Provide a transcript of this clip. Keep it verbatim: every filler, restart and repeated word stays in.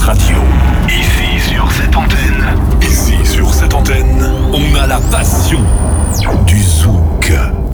Dance Radio. Ici sur cette antenne. Ici sur cette antenne, on a la passion du zouk.